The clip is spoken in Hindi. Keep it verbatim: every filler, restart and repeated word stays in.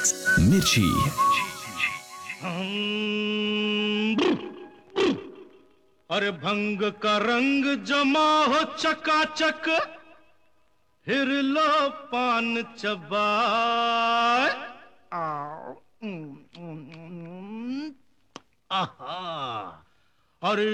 मिर्ची। अरे भंग का रंग जमा हो चकाचक, फिर लो पान चबाए। आओ। आहा।